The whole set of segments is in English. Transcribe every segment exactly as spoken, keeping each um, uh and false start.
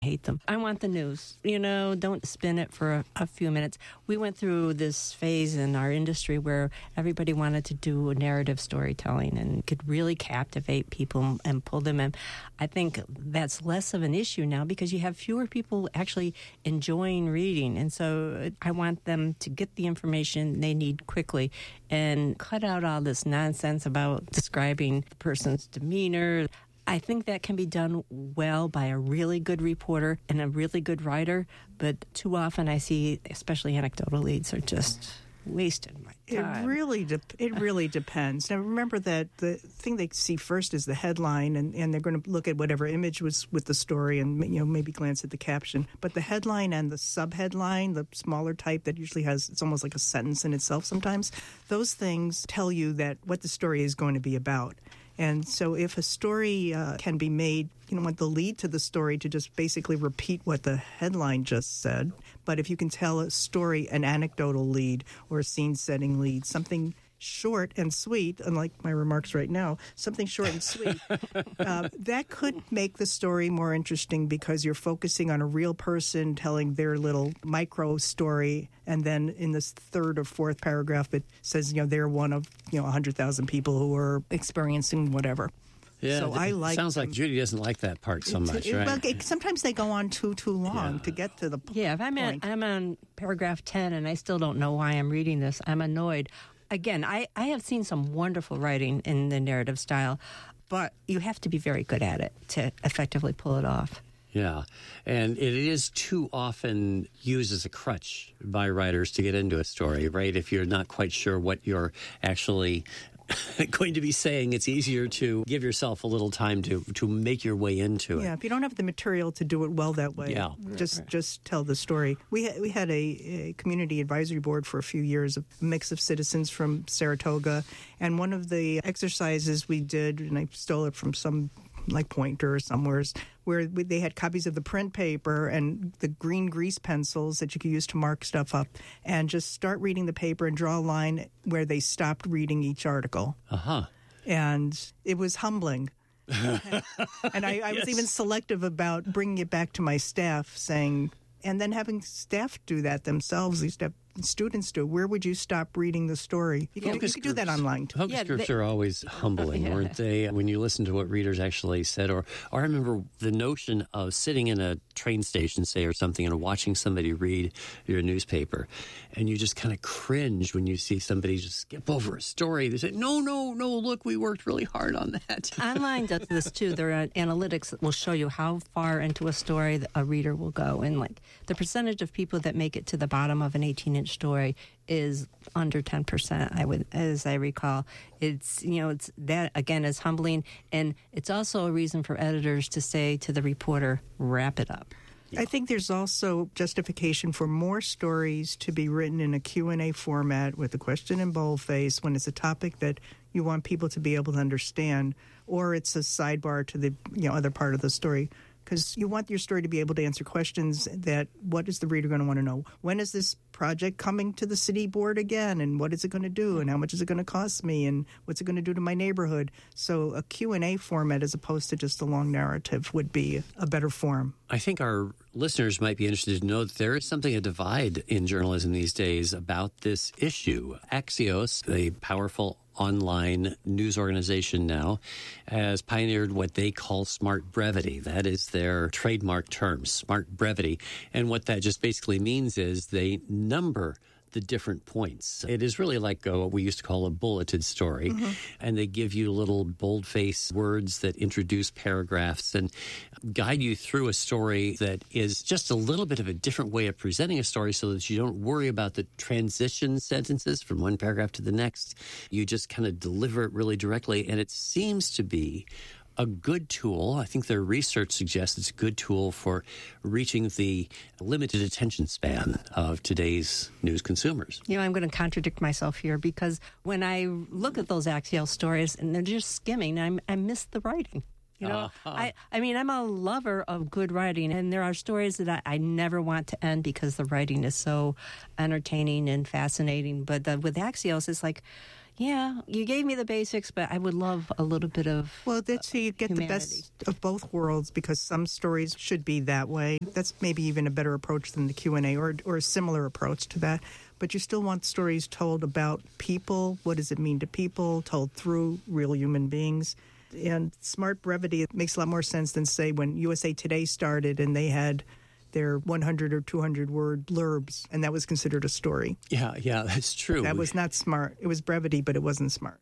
hate them. I want the news. You know, don't spin it for a, a few minutes. We went through this phase in our industry where everybody wanted to do a narrative storytelling and could really captivate people and pull them in. I think that's less of an issue now because you have fewer people actually enjoying reading. And so I want them to get the information they need quickly and cut out all this nonsense about describing the person's demeanor. I think that can be done well by a really good reporter and a really good writer, but too often I see, especially anecdotal leads, are just wasting my time. It really, de- it really depends. Now, remember that the thing they see first is the headline, and, and they're going to look at whatever image was with the story and, you know, maybe glance at the caption. But the headline and the subheadline, the smaller type that usually has, it's almost like a sentence in itself sometimes, those things tell you that what the story is going to be about. And so if a story uh, can be made, you know, want the lead to the story to just basically repeat what the headline just said. But if you can tell a story, an anecdotal lead or a scene-setting lead, something short and sweet, unlike my remarks right now, something short and sweet, uh, that could make the story more interesting because you're focusing on a real person telling their little micro story. And then in this third or fourth paragraph, it says, you know, they're one of, you know, one hundred thousand people who are experiencing whatever. Yeah, so I like sounds them. like Judy doesn't like that part so much, it, right? Well, it, sometimes they go on too, too long Yeah. to get to the p- Yeah, if I'm, point. at, I'm on paragraph ten and I still don't know why I'm reading this, I'm annoyed. Again, I, I have seen some wonderful writing in the narrative style, but you have to be very good at it to effectively pull it off. Yeah, and it is too often used as a crutch by writers to get into a story, right? If you're not quite sure what you're actually going to be saying, it's easier to give yourself a little time to, to make your way into it. Yeah, if you don't have the material to do it well that way, Yeah. just Right. just tell the story. We ha- we had a, a community advisory board for a few years, a mix of citizens from Saratoga, and one of the exercises we did, and I stole it from some like Pointer or somewheres, where we, they had copies of the print paper and the green grease pencils that you could use to mark stuff up, and just start reading the paper and draw a line where they stopped reading each article. Uh-huh. And it was humbling. and I, I was Yes. even selective about bringing it back to my staff, saying, and then having staff do that themselves, these staff, students do. Where would you stop reading the story? You can, do, you can do that online too. Focus Yeah, groups they- are always humbling, Yeah. weren't they? When you listen to what readers actually said, or, or I remember the notion of sitting in a train station, say, or something, and watching somebody read your newspaper, and you just kind of cringe when you see somebody just skip over a story. They say, no, no, no, look, we worked really hard on that. Online does this too. There are analytics that will show you how far into a story that a reader will go. And like the percentage of people that make it to the bottom of an eighteen-inch story is under ten percent, I would, as I recall. It's, you know, it's that, again, is humbling. And it's also a reason for editors to say to the reporter, wrap it up. I think there's also justification for more stories to be written in a Q and A format with a question and boldface when it's a topic that you want people to be able to understand, or it's a sidebar to the, you know, other part of the story. Because you want your story to be able to answer questions that what is the reader going to want to know? When is this project coming to the city board again? And what is it going to do? And how much is it going to cost me? And what's it going to do to my neighborhood? So a Q and A format as opposed to just a long narrative would be a better form. I think our listeners might be interested to know that there is something, a divide in journalism these days about this issue. Axios, a powerful online news organization now, has pioneered what they call smart brevity. That is their trademark term, smart brevity. And what that just basically means is they number the different points. It is really like a, what we used to call a bulleted story. Mm-hmm. And they give you little boldface words that introduce paragraphs and guide you through a story that is just a little bit of a different way of presenting a story so that you don't worry about the transition sentences from one paragraph to the next. You just kind of deliver it really directly. And it seems to be a good tool. I think their research suggests it's a good tool for reaching the limited attention span of today's news consumers. You know, I'm going to contradict myself here because when I look at those Axios stories and they're just skimming, I'm, I miss the writing. You know, Uh-huh. I, I mean, I'm a lover of good writing, and there are stories that I, I never want to end because the writing is so entertaining and fascinating. But the, with Axios, it's like, Yeah, you gave me the basics, but I would love a little bit of Well, that's how you get humanity. the best of both worlds, because some stories should be that way. That's maybe even a better approach than the Q and A, or, or a similar approach to that. But you still want stories told about people. What does it mean to people, told through real human beings? And smart brevity, it makes a lot more sense than, say, when U S A Today started and they had their one hundred or two hundred word blurbs, and that was considered a story. Yeah, yeah, that's true. That was not smart. It was brevity, but it wasn't smart.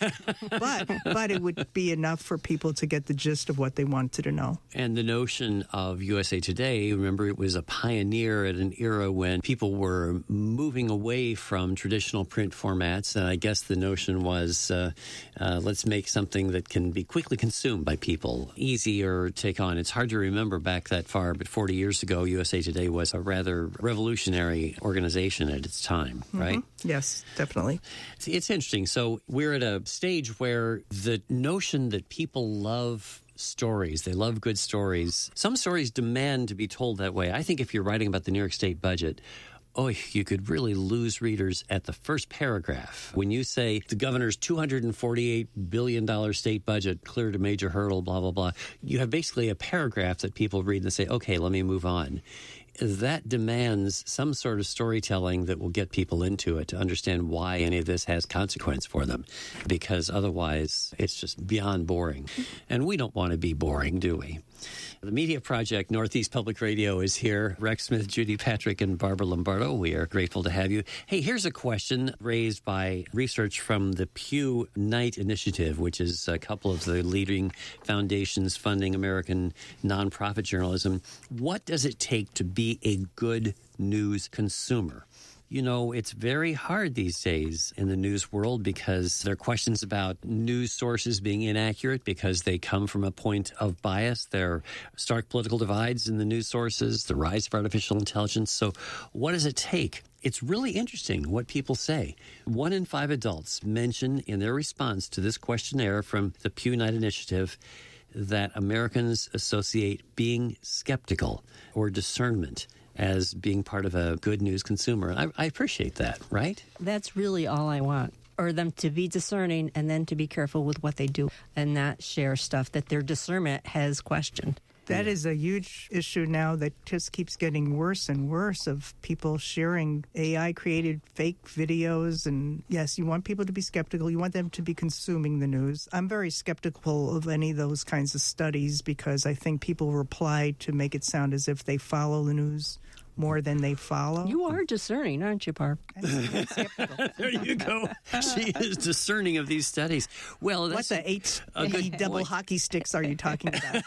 but but it would be enough for people to get the gist of what they wanted to know. And the notion of U S A Today, remember, it was a pioneer at an era when people were moving away from traditional print formats. And I guess the notion was, uh, uh, let's make something that can be quickly consumed by people, easier to take on. It's hard to remember back that far, but forty years ago, U S A Today was a rather revolutionary organization at its time, right? Mm-hmm. Yes, definitely. It's, it's interesting. So we're at a stage where the notion that people love stories, they love good stories. Some stories demand to be told that way. I think if you're writing about the New York State budget, oh, you could really lose readers at the first paragraph. When you say the governor's two hundred forty-eight billion dollars state budget cleared a major hurdle, blah, blah, blah, you have basically a paragraph that people read and say, okay, let me move on. That demands some sort of storytelling that will get people into it to understand why any of this has consequence for them, because otherwise it's just beyond boring. And we don't want to be boring, do we? The Media Project, Northeast Public Radio, is here. Rex Smith, Judy Patrick, and Barbara Lombardo, we are grateful to have you. Hey, here's a question raised by research from the Pew Knight Initiative, which is a couple of the leading foundations funding American nonprofit journalism. What does it take to be a good news consumer? You know, it's very hard these days in the news world because there are questions about news sources being inaccurate because they come from a point of bias. There are stark political divides in the news sources, the rise of artificial intelligence. So what does it take? It's really interesting what people say. One in five adults mention in their response to this questionnaire from the Pew Knight Initiative that Americans associate being skeptical or discernment as being part of a good news consumer. I, I appreciate that, right? That's really all I want. Or them to be discerning and then to be careful with what they do and not share stuff that their discernment has questioned. That is a huge issue now that just keeps getting worse and worse, of people sharing A I-created fake videos. And yes, you want people to be skeptical. You want them to be consuming the news. I'm very skeptical of any of those kinds of studies because I think people reply to make it sound as if they follow the news more than they follow. You are discerning, aren't you, Barb? I'm skeptical. There you go. She is discerning of these studies. Well, that's What the eight, eight double point. hockey sticks are you talking about?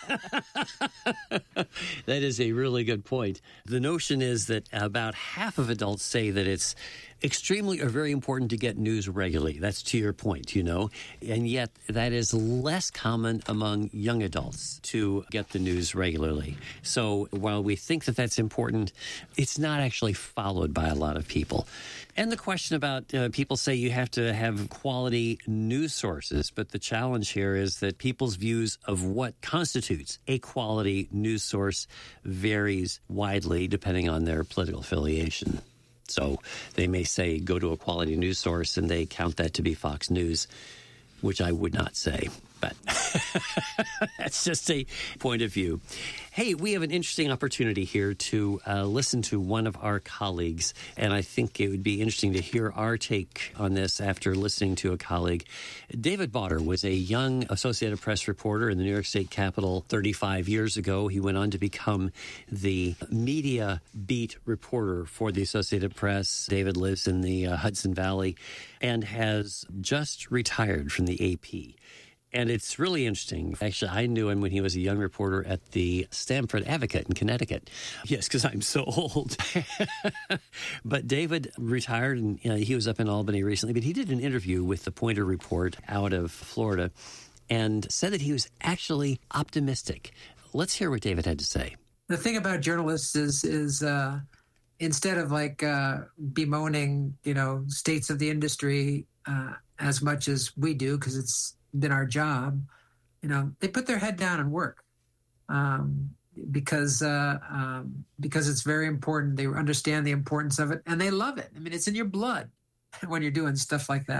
That is a really good point. The notion is that about half of adults say that it's extremely or very important to get news regularly. That's to your point, you know. And yet that is less common among young adults to get the news regularly. So while we think that that's important, it's not actually followed by a lot of people. And the question about uh, people say you have to have quality news sources, but the challenge here is that people's views of what constitutes a quality news source varies widely depending on their political affiliation. So they may say go to a quality news source and they count that to be Fox News, which I would not say. But that's just a point of view. Hey, we have an interesting opportunity here to uh, listen to one of our colleagues, and I think it would be interesting to hear our take on this after listening to a colleague. David Bauder was a young Associated Press reporter in the New York State Capitol thirty-five years ago. He went on to become the media beat reporter for the Associated Press. David lives in the uh, Hudson Valley and has just retired from the A P. And it's really interesting. Actually, I knew him when he was a young reporter at the Stamford Advocate in Connecticut. Yes, because I'm so old. But David retired, and you know, he was up in Albany recently. But he did an interview with the Poynter Report out of Florida and said that he was actually optimistic. Let's hear what David had to say. The thing about journalists is, is uh, instead of like uh, bemoaning, you know, states of the industry uh, as much as we do, because it's been our job, you know, they put their head down and work um, because uh, um, because it's very important. They understand the importance of it and they love it. I mean, it's in your blood when you're doing stuff like that.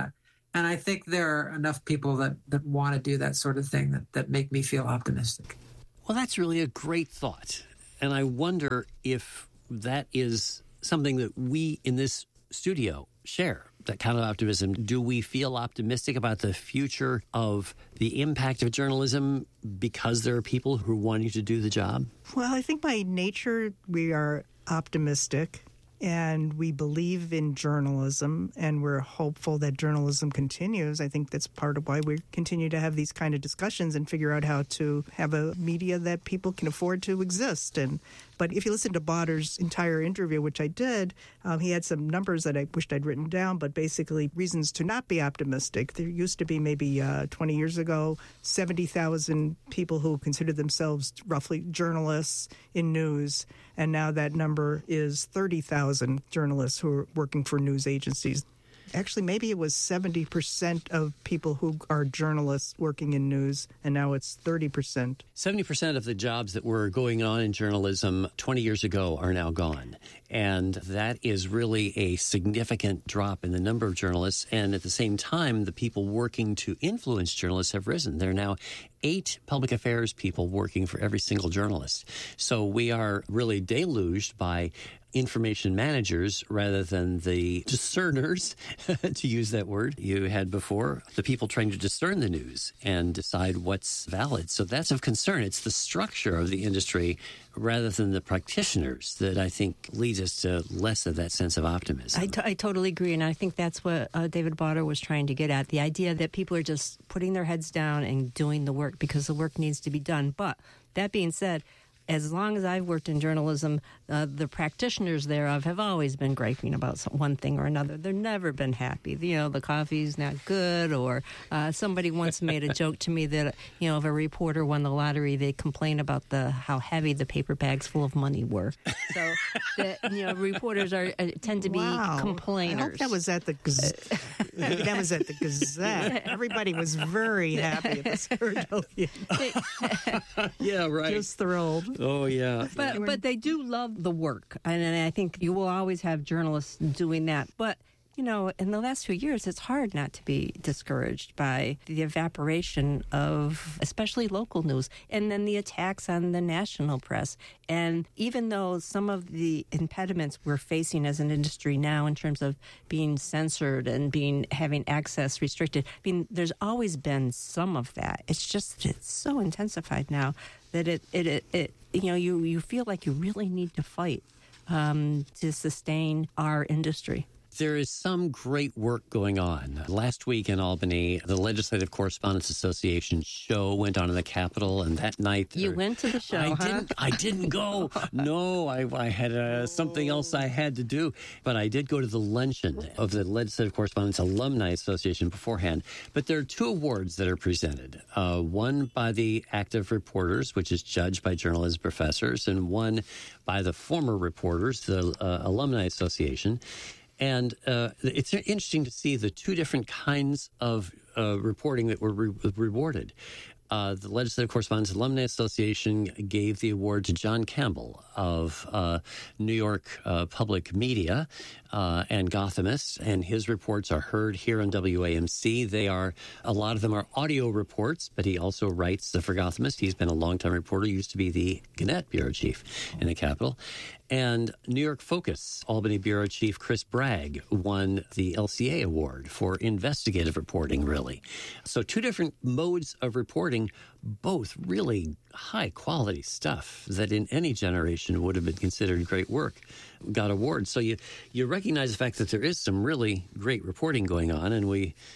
And I think there are enough people that, that want to do that sort of thing that, that make me feel optimistic. Well, that's really a great thought. And I wonder if that is something that we in this studio share, that kind of optimism. Do we feel optimistic about the future of the impact of journalism because there are people who are wanting to do the job? Well, I think by nature we are optimistic. And we believe in journalism, and we're hopeful that journalism continues. I think that's part of why we continue to have these kind of discussions and figure out how to have a media that people can afford to exist. And but if you listen to Botter's entire interview, which I did, um, he had some numbers that I wished I'd written down, but basically reasons to not be optimistic. There used to be maybe uh, twenty years ago, seventy thousand people who considered themselves roughly journalists in news. And now that number is thirty thousand journalists who are working for news agencies. Actually, maybe it was seventy percent of people who are journalists working in news, and now it's thirty percent. seventy percent of the jobs that were going on in journalism twenty years ago are now gone. And that is really a significant drop in the number of journalists. And at the same time, the people working to influence journalists have risen. There are now eight public affairs people working for every single journalist. So we are really deluged by information managers rather than the discerners, to use that word you had before, the people trying to discern the news and decide what's valid. So that's of concern. It's the structure of the industry rather than the practitioners that I think leads us to less of that sense of optimism. I, t- I totally agree, and I think that's what uh, David Botter was trying to get at, the idea that people are just putting their heads down and doing the work because the work needs to be done. But that being said, as long as I've worked in journalism, uh, the practitioners thereof have always been griping about some, one thing or another. They've never been happy. You know, the coffee's not good, or uh, somebody once made a joke to me that, you know, if a reporter won the lottery, they complain about the how heavy the paper bags full of money were. So, the, you know, reporters are uh, tend to be Wow. complainers. I hope that was at the Gazette. Maybe that was at the Gazette. Everybody was very happy at the Spiritolian. Yeah, right. Just thrilled. Oh, yeah. But but they do love the work, and, and I think you will always have journalists doing that. But you know, in the last few years, it's hard not to be discouraged by the evaporation of especially local news, and then the attacks on the national press. And even though some of the impediments we're facing as an industry now in terms of being censored and being having access restricted, I mean, there's always been some of that. It's just it's so intensified now that it it it, it you know you you feel like you really need to fight um, to sustain our industry. There is some great work going on. Last week in Albany, the Legislative Correspondents Association show went on in the Capitol, and that night... You went to the show, I huh? Didn't, I didn't go. No, I, I had uh, something else I had to do. But I did go to the luncheon of the Legislative Correspondents Alumni Association beforehand. But there are two awards that are presented. Uh, one by the active reporters, which is judged by journalism professors, and one by the former reporters, the uh, Alumni Association. And uh, it's interesting to see the two different kinds of uh, reporting that were re- rewarded. Uh, the Legislative Correspondents Alumni Association gave the award to John Campbell of uh, New York uh, Public Media uh, and Gothamist, and his reports are heard here on W A M C. They are, a lot of them are audio reports, but he also writes for Gothamist. He's been a longtime reporter, used to be the Gannett bureau chief in the Capitol. And New York Focus, Albany Bureau Chief Chris Bragg won the L C A award for investigative reporting, really. So two different modes of reporting, both really high-quality stuff that in any generation would have been considered great work, got awards. So you, you recognize the fact that there is some really great reporting going on, and we